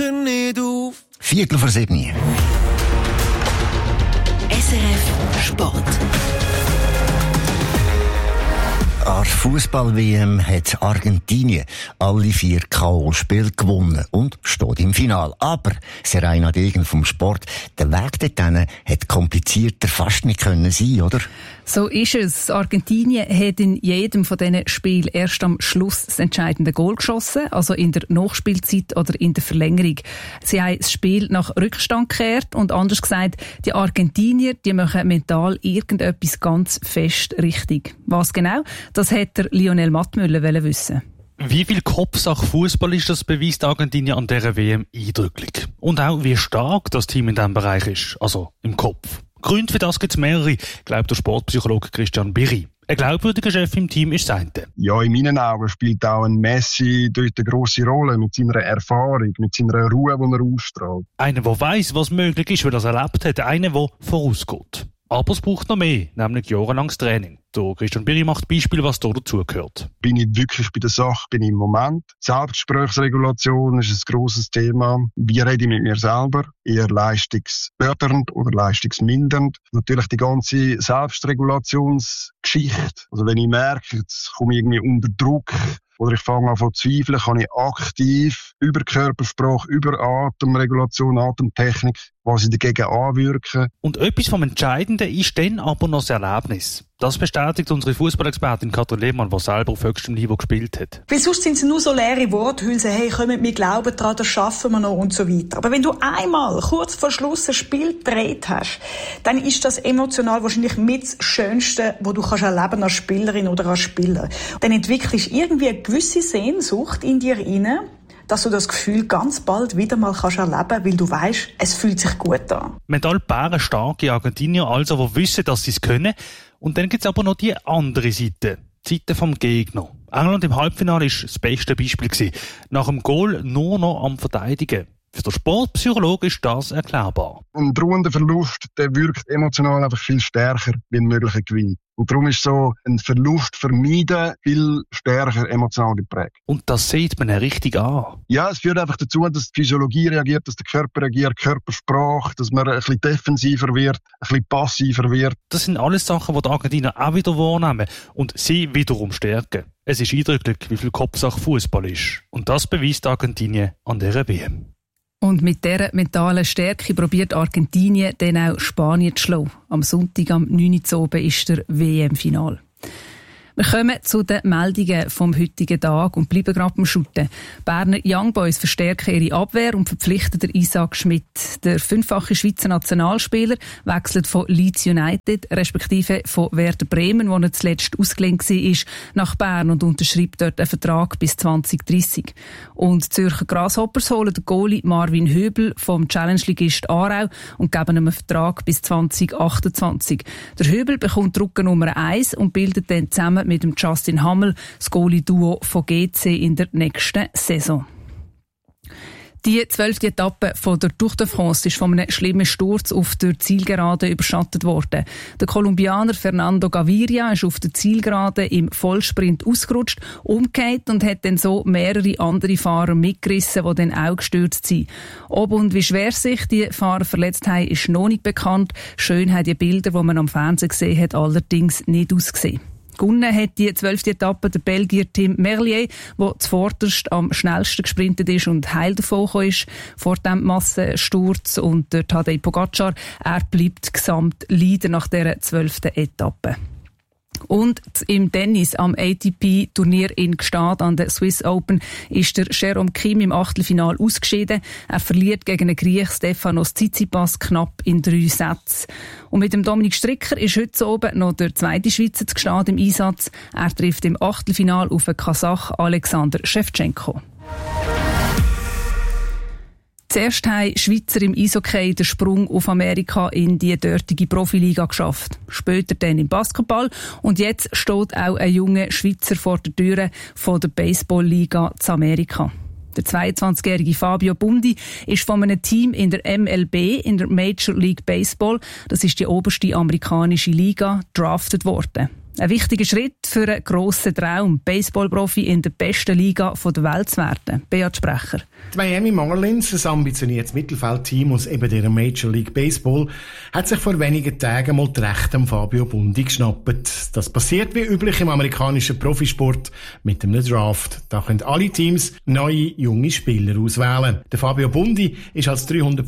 hören nicht auf. 6:45. SRF Sport. An der Fußball-WM hat Argentinien alle 4 K.O.-Spiele gewonnen und steht im Finale. Aber Serena Degen vom Sport, der Weg dorthin hat komplizierter fast nicht können sein, oder? So ist es. Argentinien hat in jedem von diesen Spielen erst am Schluss das entscheidende Goal geschossen, also in der Nachspielzeit oder in der Verlängerung. Sie haben das Spiel nach Rückstand gekehrt und anders gesagt, die Argentinier, die machen mental irgendetwas ganz fest richtig. Was genau? Das hätte Lionel Mattmüller wissen. Wie viel Kopfsache Fußball ist, das beweist Argentinien an dieser WM eindrücklich. Und auch wie stark das Team in diesem Bereich ist, also im Kopf. Gründe für das gibt es mehrere, glaubt der Sportpsychologe Christian Birri. Ein glaubwürdiger Chef im Team ist das eine. Ja, in meinen Augen spielt auch ein Messi dort eine grosse Rolle, mit seiner Erfahrung, mit seiner Ruhe, die er ausstrahlt. Einer, der weiss, was möglich ist, weil er es erlebt hat. Einer, der vorausgeht. Aber es braucht noch mehr, nämlich jahrelanges Training. Der Christian Birri macht Beispiele, was da dazugehört. Bin ich wirklich bei der Sache, bin ich im Moment. Selbstgesprächsregulation ist ein grosses Thema. Wie rede ich mit mir selber? Eher leistungsfördernd oder leistungsmindernd. Natürlich die ganze Selbstregulationsgeschichte. Also wenn ich merke, jetzt komme ich irgendwie unter Druck, oder ich fange an zu zweifeln, kann ich aktiv über Körpersprache, über Atemregulation, Atemtechnik, was ich dagegen anwirken. Und etwas vom Entscheidenden ist dann aber noch das Erlebnis. Das bestätigt unsere Fußballexpertin Katrin Lehmann, die selber auf höchstem Niveau gespielt hat. Weil sonst sind es nur so leere Worthülsen, hey, kommt mir glauben dran, das schaffen wir noch und so weiter. Aber wenn du einmal kurz vor Schluss ein Spiel gedreht hast, dann ist das emotional wahrscheinlich mit das Schönste, was du kannst erleben als Spielerin oder als Spieler. Dann entwickelst du irgendwie eine gewisse Sehnsucht in dir rein, dass du das Gefühl ganz bald wieder mal kannst erleben, weil du weißt, es fühlt sich gut an. Mental bärenstarke Argentinier, also, die wissen, dass sie es können. Und dann gibt es aber noch die andere Seite. Die Seite vom Gegner. England im Halbfinale war das beste Beispiel gewesen. Nach dem Goal nur noch am Verteidigen. Für den Sportpsychologe ist das erklärbar. Ein drohender Verlust, der wirkt emotional einfach viel stärker wie ein möglicher Gewinn. Und darum ist so ein Verlust vermeiden viel stärker emotional geprägt. Und das sieht man ja richtig an. Ja, es führt einfach dazu, dass die Physiologie reagiert, dass der Körper reagiert, Körpersprache, dass man ein bisschen defensiver wird, ein bisschen passiver wird. Das sind alles Sachen, die die Argentinier auch wieder wahrnehmen und sie wiederum stärken. Es ist eindrücklich, wie viel Kopfsache Fußball ist. Und das beweist Argentinien an dieser WM. Und mit dieser mentalen Stärke probiert Argentinien dann auch Spanien zu schlagen. Am Sonntag, am 9. Uhr, ist der WM-Final. Wir kommen zu den Meldungen vom heutigen Tag und bleiben gerade beim Shooten. Berner Young Boys verstärken ihre Abwehr und verpflichten den Isaac Schmidt. Der 5-fache Schweizer Nationalspieler wechselt von Leeds United, respektive von Werder Bremen, wo er zuletzt ausgeliehen war, nach Bern und unterschreibt dort einen Vertrag bis 2030. Und die Zürcher Grasshoppers holen den Goalie Marvin Höbel vom Challenge-Ligist Aarau und geben ihm einen Vertrag bis 2028. Der Höbel bekommt die Rückennummer Nummer 1 und bildet dann zusammen mit dem Justin Hammel das Goalie-Duo von GC in der nächsten Saison. Die 12. Etappe von der Tour de France ist von einem schlimmen Sturz auf der Zielgerade überschattet worden. Der Kolumbianer Fernando Gaviria ist auf der Zielgerade im Vollsprint ausgerutscht, umgekehrt und hat dann so mehrere andere Fahrer mitgerissen, die dann auch gestürzt sind. Ob und wie schwer sich die Fahrer verletzt haben, ist noch nicht bekannt. Schön haben die Bilder, die man am Fernsehen gesehen hat, allerdings nicht ausgesehen. Gewonnen hat die 12. Etappe der Belgier Tim Merlier, der zuvorderst am schnellsten gesprintet ist und heil davon gekommen ist vor dem Massensturz. Und der Tadej Pogacar, er bleibt Gesamtleader nach dieser 12. Etappe. Und im Tennis am ATP-Turnier in Gstaad an der Swiss Open ist der Jerome Kim im Achtelfinale ausgeschieden. Er verliert gegen den Griech Stefanos Tsitsipas knapp in 3 Sätzen. Und mit dem Dominik Stricker ist heute oben noch der zweite Schweizer zu Gstaad im Einsatz. Er trifft im Achtelfinale auf den Kasach Alexander Shevchenko. Zuerst haben Schweizer im Eishockey den Sprung auf Amerika in die dortige Profiliga geschafft. Später dann im Basketball. Und jetzt steht auch ein junger Schweizer vor der Türe von der Baseballliga zu Amerika. Der 22-jährige Fabio Bundi ist von einem Team in der MLB, in der Major League Baseball, das ist die oberste amerikanische Liga, draftet worden. Ein wichtiger Schritt für einen grossen Traum, Baseballprofi in der besten Liga der Welt zu werden. Beat Sprecher. Die Miami Marlins, ein ambitioniertes Mittelfeldteam aus eben der Major League Baseball, hat sich vor wenigen Tagen mal die Rechte am Fabio Bundi geschnappt. Das passiert wie üblich im amerikanischen Profisport mit einem Draft. Da können alle Teams neue, junge Spieler auswählen. Der Fabio Bundi ist als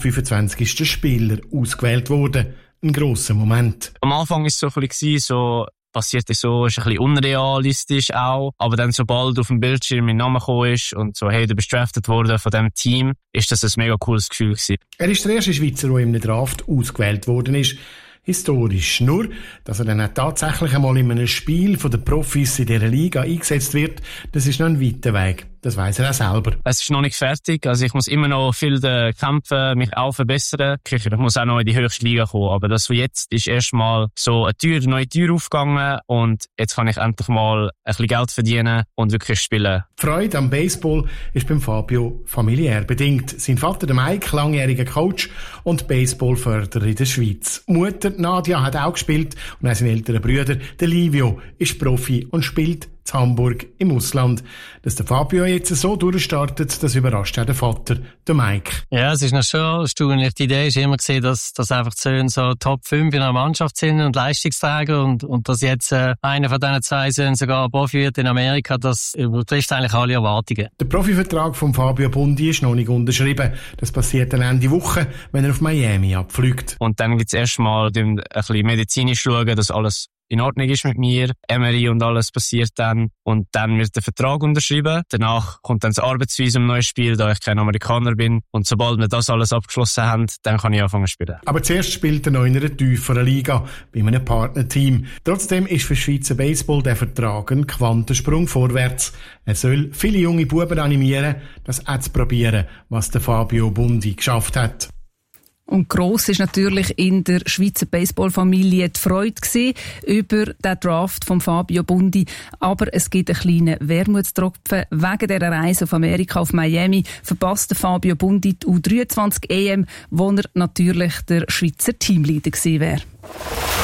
325. Spieler ausgewählt worden. Ein grosser Moment. Am Anfang war es so ein bisschen so, passiert so, ist ein bisschen unrealistisch auch. Aber dann, sobald auf dem Bildschirm mein Name gekommen ist und so, hey, du bist drafted worden von diesem Team, ist das ein mega cooles Gefühl gewesen. Er ist der erste Schweizer, der im Draft ausgewählt worden ist. Historisch. Nur, dass er dann auch tatsächlich einmal in einem Spiel von den Profis in dieser Liga eingesetzt wird, das ist noch ein weiter Weg. Das weiss er auch selber. Es ist noch nicht fertig. Also ich muss immer noch viel kämpfen, mich auch verbessern. Ich muss auch noch in die höchste Liga kommen. Aber das von jetzt ist erstmal so eine neue Tür aufgegangen und jetzt kann ich endlich mal ein bisschen Geld verdienen und wirklich spielen. Die Freude am Baseball ist beim Fabio familiär bedingt. Sein Vater, der Mike, langjähriger Coach und Baseballförderer in der Schweiz. Mutter Nadia hat auch gespielt und auch sein älterer Bruder, der Livio, ist Profi und spielt in Hamburg im Ausland. Dass der Fabio jetzt so durchstartet, das überrascht auch der Vater, der Mike. Ja, es ist noch schon erstaunlich. Die Idee ist immer gesehen, dass einfach die Söhne so Top 5 in einer Mannschaft sind und Leistungsträger und dass jetzt einer von diesen zwei Söhnen sogar Profi wird in Amerika, das übertrifft eigentlich alle Erwartungen. Der Profivertrag von Fabio Bundi ist noch nicht unterschrieben. Das passiert dann Ende Woche, wenn er auf Miami abfliegt. Und dann gibt's erstmal ein bisschen medizinisch schauen, dass alles in Ordnung ist mit mir. MRI und alles passiert dann. Und dann wird der Vertrag unterschrieben. Danach kommt dann das Arbeitsvisum neues Spiel, da ich kein Amerikaner bin. Und sobald wir das alles abgeschlossen haben, dann kann ich anfangen zu spielen. Aber zuerst spielt er noch in einer tieferen Liga, bei einem Partnerteam. Trotzdem ist für Schweizer Baseball der Vertrag ein Quantensprung vorwärts. Er soll viele junge Buben animieren, das auch zu probieren, was der Fabio Bundi geschafft hat. Und gross ist natürlich in der Schweizer Baseballfamilie die Freude gewesen über den Draft von Fabio Bundi. Aber es gibt einen kleinen Wermutstropfen. Wegen dieser Reise auf Amerika, auf Miami, verpasste Fabio Bundi die U23 EM, wo er natürlich der Schweizer Teamleader gewesen wäre.